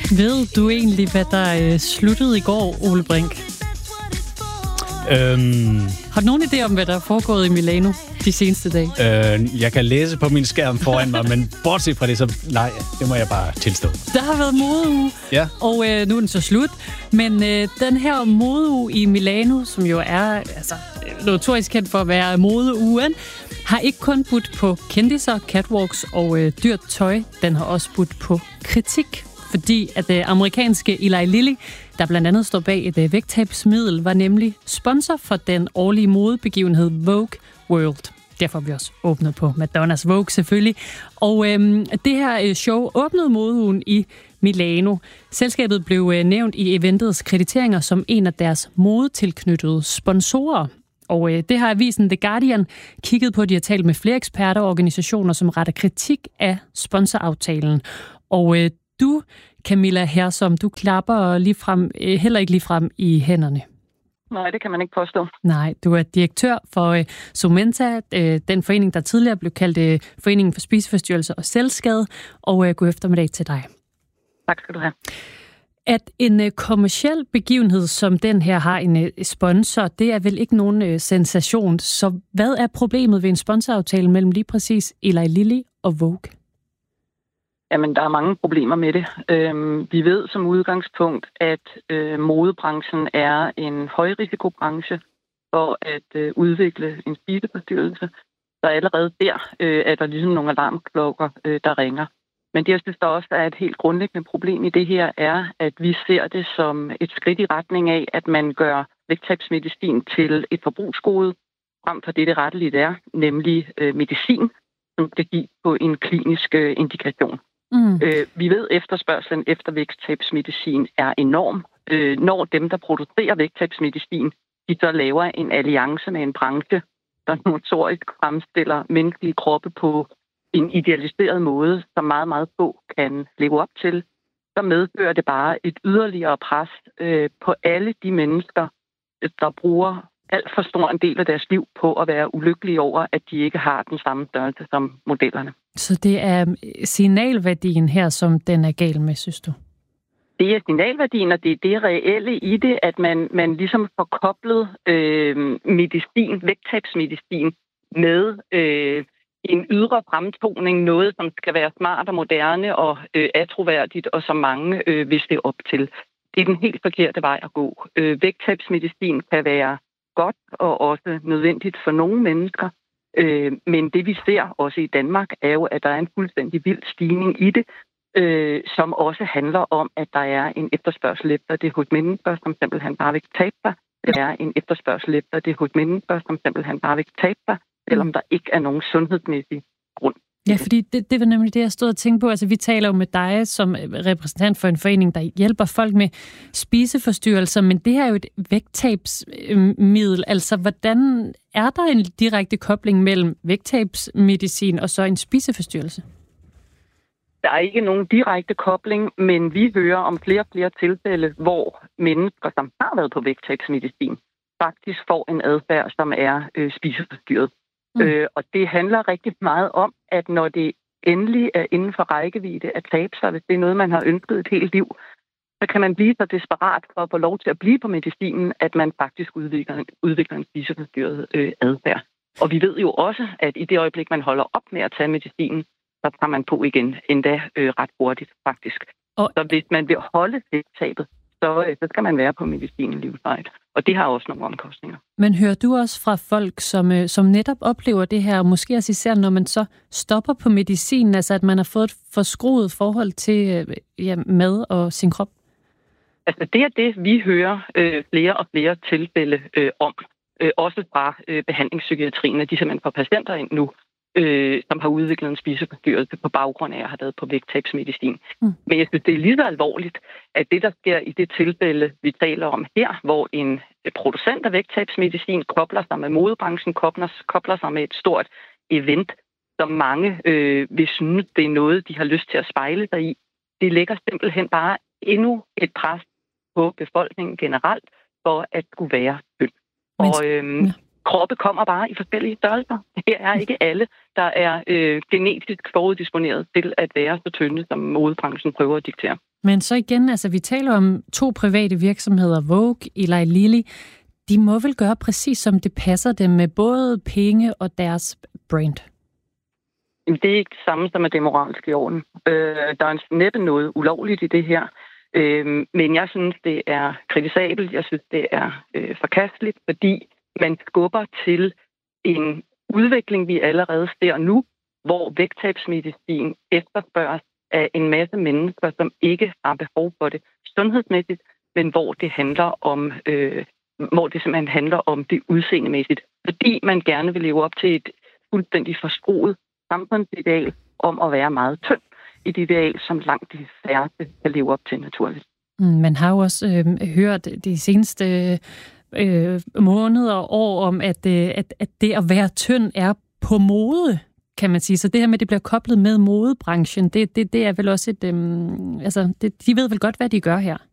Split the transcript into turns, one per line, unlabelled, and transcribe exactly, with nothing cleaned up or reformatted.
Ved du egentlig, hvad der øh, sluttede i går, Ole Brink?
Øhm,
Har du nogen idé om, hvad der er foregået i Milano de seneste dage?
øh, jeg kan læse på min skærm foran mig, men bortset fra det, så nej, det må jeg bare tilstå.
Der har været modeuge,
Ja.
og øh, nu er den så slut. Men øh, den her modeuge i Milano, som jo er altså, notorisk kendt for at være modeugen, har ikke kun budt på kendisser, catwalks og øh, dyrt tøj. Den har også budt på kritik. Fordi at det amerikanske Eli Lilly, der blandt andet står bag et vægttabsmiddel, var nemlig sponsor for den årlige modebegivenhed Vogue World. Derfor er vi også åbnet på Madonnas Vogue selvfølgelig. Og øhm, det her show åbnede modeugen i Milano. Selskabet blev øh, nævnt i eventets krediteringer som en af deres modetilknyttede sponsorer. Og øh, det har avisen The Guardian kigget på. De har talt med flere eksperter og organisationer, som retter kritik af sponsoraftalen. Og øh, du, Camilla Hersom, du klapper lige frem, øh, heller ikke lige frem i hænderne.
Nej, det kan man ikke påstå.
Nej, du er direktør for øh, Somenta, øh, den forening, der tidligere blev kaldt øh, Foreningen for Spiseforstyrrelser og Selvskade. Og øh, god eftermiddag til dig.
Tak skal du have.
At en øh, kommerciel begivenhed som den her har en øh, sponsor, det er vel ikke nogen øh, sensation. Så hvad er problemet ved en sponsoraftale mellem lige præcis Eli Lilly og Vogue?
Jamen, der er mange problemer med det. Øhm, vi ved som udgangspunkt, at øh, modebranchen er en højrisikobranche for at øh, udvikle en spiseforstyrrelse. Så allerede der øh, er der ligesom nogle alarmklokker, øh, der ringer. Men det, jeg synes, der også er et helt grundlæggende problem i det her, er, at vi ser det som et skridt i retning af, at man gør vægttabsmedicin til et forbrugsgode, frem for det, det retteligt er, nemlig øh, medicin, som skal give på en klinisk øh, indikation. Mm. Øh, vi ved, at efterspørgselen efter vægttabsmedicin er enorm. Øh, når dem, der producerer vægttabsmedicin, de så laver en alliance med en branche, der notorisk fremstiller menneskelige kroppe på en idealiseret måde, som meget, meget få kan leve op til, så medfører det bare et yderligere pres øh, på alle de mennesker, der bruger alt for stor en del af deres liv på at være ulykkelige over, at de ikke har den samme størrelse som modellerne.
Så det er signalværdien her, som den er gal med, synes du?
Det er signalværdien, og det er det reelle i det, at man, man ligesom får koblet øh, medicin, vægttabsmedicin med øh, en ydre fremtoning, noget som skal være smart og moderne og øh, attråværdigt, og som mange øh, vil se op til. Det er den helt forkerte vej at gå. Øh, vægttabsmedicin kan være godt og også nødvendigt for nogle mennesker, øh, men det vi ser også i Danmark er jo, at der er en fuldstændig vild stigning i det, øh, som også handler om, at der er en efterspørgsel efter det hos mennesker, som simpelthen bare vil tabe sig. Der er en efterspørgsel efter det hos mennesker, som simpelthen bare vil tabe sig, selvom der ikke er nogen sundhedsmæssig grund.
Ja, fordi det, det var nemlig det, jeg stod og tænkte på. Altså, vi taler jo med dig som repræsentant for en forening, der hjælper folk med spiseforstyrrelser, men det her er jo et vægttabsmiddel. Altså, hvordan er der en direkte kobling mellem vægttabsmedicin og så en spiseforstyrrelse?
Der er ikke nogen direkte kobling, men vi hører om flere og flere tilfælde, hvor mennesker, som har været på vægttabsmedicin, faktisk får en adfærd, som er øh, spiseforstyrret. Mm. Øh, og det handler rigtig meget om, at når det endelig er inden for rækkevidde at tabe sig, hvis det er noget, man har ønsket et helt liv, så kan man blive så desperat for at få lov til at blive på medicinen, at man faktisk udvikler, udvikler en spiseforstyrret øh, adfærd. Og vi ved jo også, at i det øjeblik, man holder op med at tage medicinen, så tager man på igen, endda øh, ret hurtigt faktisk. Og så hvis man vil holde vægttabet, så, øh, så skal man være på medicinen livsvarigt. Og det har også nogle omkostninger.
Men hører du også fra folk, som, øh, som netop oplever det her, og måske også især, når man så stopper på medicinen, altså at man har fået et forskruet forhold til øh, ja, mad og sin krop?
Altså det er det, vi hører øh, flere og flere tilfælde øh, om. Øh, også fra øh, behandlingspsykiatrien, at de simpelthen får patienter ind nu, øh, som har udviklet en spiseforstyrrelse på baggrund af at have været på vægttabsmedicin. Mm. Men jeg synes, det er lige så alvorligt, at det, der sker i det tilfælde, vi taler om her, hvor en producent af vægttabsmedicin kobler sig med modebranchen, kobler, kobler sig med et stort event, som mange øh, vil synes, det er noget, de har lyst til at spejle sig i. Det lægger simpelthen bare endnu et pres på befolkningen generelt for at skulle være tynd. Og øhm, ja. kroppe kommer bare i forskellige størrelser. Her er ikke alle, der er øh, genetisk foruddisponeret til at være så tynde, som modebranchen prøver at diktere.
Men så igen, altså vi taler om to private virksomheder, Vogue, Eli Lilly. De må vel gøre præcis som det passer dem med både penge og deres brand?
Det er ikke det samme som, at det er moralsk i orden. Øh, der er næppe noget ulovligt i det her. Øh, men jeg synes, det er kritisabelt. Jeg synes, det er øh, forkasteligt, fordi man skubber til en udvikling, vi allerede ser nu, hvor vægttabsmedicin efterspørges af en masse mennesker, som ikke har behov for det sundhedsmæssigt, men hvor det handler om, øh, hvor det simpelthen handler om det udseendemæssigt. Fordi man gerne vil leve op til et fuldstændig forskruet samfundsideal om at være meget tynd. Et ideal, som langt de færreste kan leve op til naturligt.
Man har jo også øh, hørt de seneste øh, måneder og år om, at, øh, at, at det at være tynd er på mode, kan man sige. Så det her med, at det bliver koblet med modebranchen, det, det, det er vel også et... Øh, altså, det, de ved vel godt, hvad de gør her?